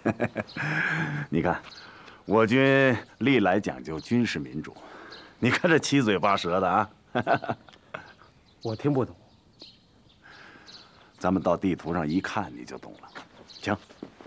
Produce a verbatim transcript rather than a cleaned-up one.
你看，我军历来讲究军事民主，你看这七嘴八舌的啊。 我听不懂。 咱们到地图上一看，你就懂了。请。